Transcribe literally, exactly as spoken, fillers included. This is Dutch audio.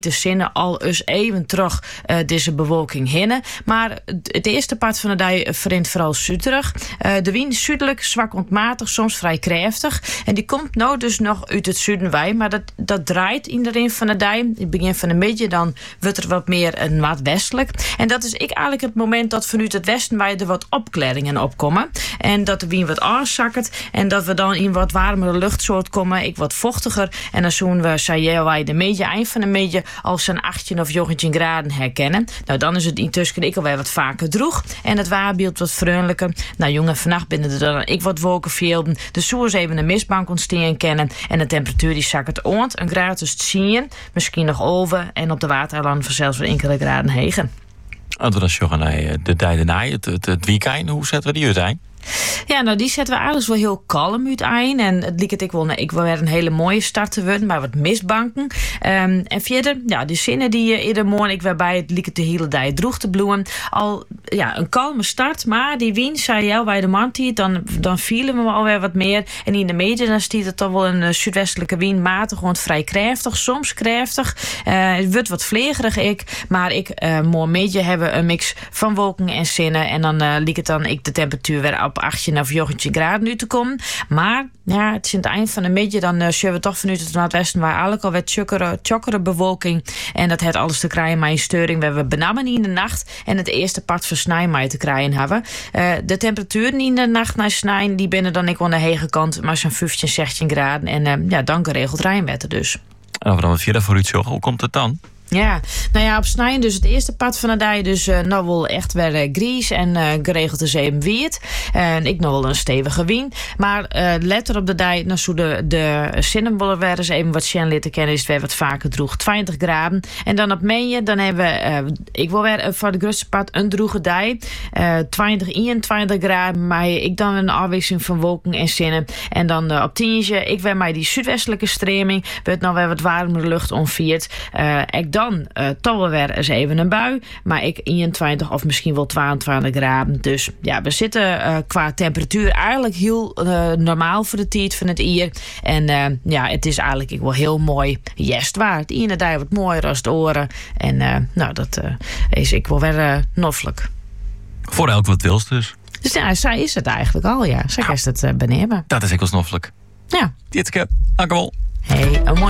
de zinnen al eens even terug uh, deze bewolking hinnen. Maar het eerste part van de dag verint vooral zuiderig. Uh, de wind is zuidelijk, zwak ontmatig, soms vrij krachtig. En die komt nou dus nog uit het zuiden wij. Maar dat, dat draait in de rin van de dag. In het begin van de middag dan wordt er wat meer een wat westelijk. En dat is ik eigenlijk het moment dat vanuit het westen wij er wat opklaringen opkomen. En dat de wind wat aanzakkert. En dat we dan in wat warmere luchtsoort komen. Ik wat vochtiger. En dan zoen we, zei wij, de middag, eind van de middag als een achttien of negentien graden herkennen. Nou, dan is het intussen ik alweer wat vaker droeg. En het waarbeeld wat vriendelijker. Nou, jongen, vannacht binnen er dan ik wat wolkenvelden. De soers even een mistbank ontstaan kennen. En de temperatuur die zakkert oont. Een graad dus tien, misschien nog over. En op de waterlanden van zelfs weer enkele graden hegen. Als we dan zeggen naar de dijde naai, het, het, het weekend, hoe zetten we die uiteen? Ja, nou die zetten we eigenlijk wel heel kalm uit een. En het liep het ik wel, nou, ik wil weer een hele mooie start te worden, maar wat misbanken. Um, en verder, ja, die zinnen die je ieder morgen ik waarbij het liep het de hele dag droeg te bloeien. Al ja, een kalme start, maar die wind, zei jou bij de mantie, dan, dan vielen we alweer wat meer. En in de media dan stiet het toch wel een uh, zuidwestelijke wind, matig, gewoon vrij krachtig, soms krachtig. Uh, het wordt wat vlegerig ik, maar ik, uh, morgen media hebben een mix van wolken en zinnen. En dan uh, liep het dan ik de temperatuur weer op achttien of negentien graden nu te komen. Maar ja, het is in het eind van de middag, dan uh, zullen we toch vanuit het noordwesten waar eigenlijk al wat tjokkere, tjokkere bewolking. En dat heeft alles te krijgen met een steuring. We hebben benammen in de nacht en het eerste part van snijmai te krijgen hebben. Uh, de temperaturen in de nacht naar snijden, die binnen dan ik aan de hege kant, maar zo'n vijftien, zestien graden. En uh, ja, dan geregeld rijnwetten dus. En dan wat verder voor u zorgen, hoe komt het dan? Ja, nou ja, op snijden dus het eerste pad van de dag dus uh, nou wel echt weer uh, gries en uh, geregeld de zeem wierd. En ik nog wel een stevige wind. Maar uh, letter op de dag, nou zo de, de zinnenbollen weer eens even wat Sjen litten kennen, is het weer wat vaker droeg, twintig graden. En dan op Menje, dan hebben we, uh, ik wil weer uh, voor de grootste pad een droege dag, uh, twintig, eenentwintig graden, maar ik dan een afwisseling van wolken en zinnen. En dan uh, op tientje, ik weer mij die zuidwestelijke streming, wordt nou weer wat warmere lucht onvierd. Uh, ik dan uh, toch wel weer eens even een bui. Maar ik eenentwintig of misschien wel tweeëntwintig graden. Dus ja, we zitten uh, qua temperatuur eigenlijk heel uh, normaal voor de tijd van het hier. En uh, ja, het is eigenlijk ik wel heel mooi jestwaar. Het ene dag wat mooier als de oren. En uh, nou, dat uh, is ik wel weer uh, noffelijk. Voor elk wat wils dus. Dus ja, zij is het eigenlijk al, ja. Zij is het uh, benemen. Dat is ik wel snoffelijk. Ja. Ditske, dank u wel. Hey, een mooi